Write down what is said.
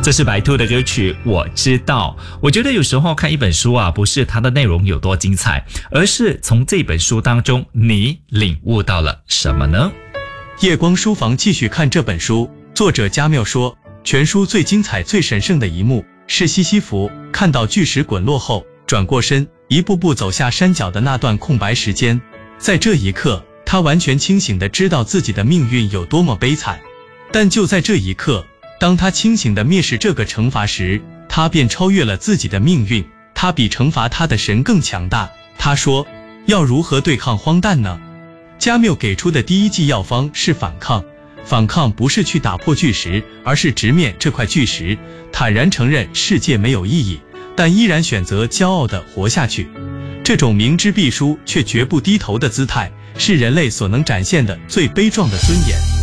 这是白兔的歌曲《我知道》。我觉得有时候看一本书啊，不是它的内容有多精彩，而是从这本书当中你领悟到了什么呢？ 夜光书房继续看这本书，作者加缪说，全书最精彩最神圣的一幕是西西弗看到巨石滚落后转过身一步步走下山脚的那段空白时间。在这一刻，他完全清醒地知道自己的命运有多么悲惨，但就在这一刻，当他清醒地蔑视这个惩罚时，他便超越了自己的命运，他比惩罚他的神更强大。他说，要如何对抗荒诞呢？加缪给出的第一剂药方是反抗，反抗不是去打破巨石，而是直面这块巨石，坦然承认世界没有意义，但依然选择骄傲地活下去。这种明知必输却绝不低头的姿态，是人类所能展现的最悲壮的尊严。